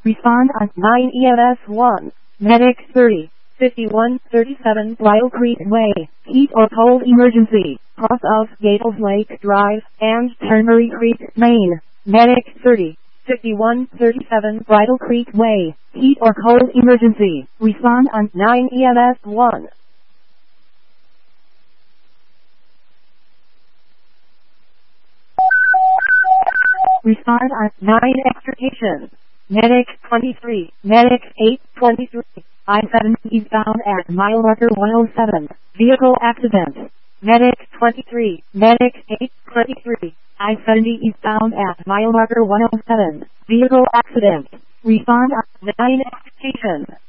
Respond on 9 EMS 1. Medic 30. 5137 Lyle Creek Way, heat or cold emergency, cross of Gables Lake Drive, and Turnberry Creek, Maine. Medic 30. 5137 Bridle Creek Way, heat or cold emergency, respond on 9 EMS 1. Respond on 9 extrication. Medic 23, Medic 823, I-7 eastbound at mile marker 107, vehicle accident. Medic 23, Medic 823, I-70 eastbound at mile marker 107, vehicle accident. Respond on 9 extrication.